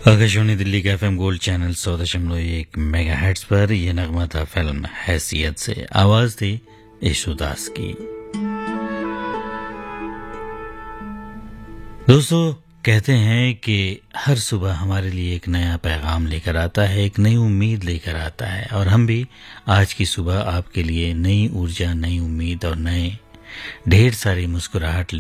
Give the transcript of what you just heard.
आकाशवाणी दिल्ली का FM gold channel 100.1 megahertz पर यह नगमा था फिल्म हैसियत से। आवाज थी यशुदास की। दोस्तों, कहते हैं कि हर सुबह हमारे लिए एक नया पैगाम लेकर आता है, एक नई उम्मीद लेकर आता है, और हम भी आज की सुबह आपके लिए नई ऊर्जा, नई उम्मीद और नए ढेर सारी मुस्कुराहट